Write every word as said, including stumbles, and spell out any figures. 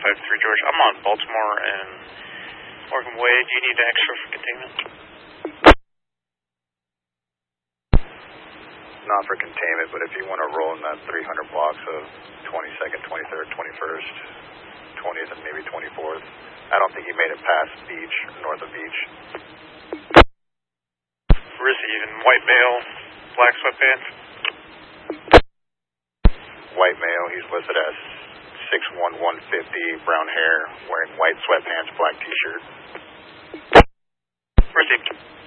five three, George. I'm on Baltimore and Morgan Way. Do you need extra for containment? Not for containment, but if you want to roll in that three hundred blocks of twenty-second, twenty-third, twenty-first, twentieth, and maybe twenty-fourth. I don't think he made it past Beach, north of Beach. Receiving white male, black sweatpants. White male, he's listed as six one, one fifty, brown hair, wearing white sweatpants, black t-shirt. Received.